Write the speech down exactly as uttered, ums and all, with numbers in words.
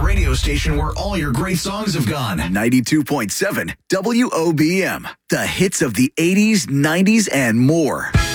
radio station where all your great songs have gone. ninety-two point seven W O B M. The hits of the eighties, nineties, and more.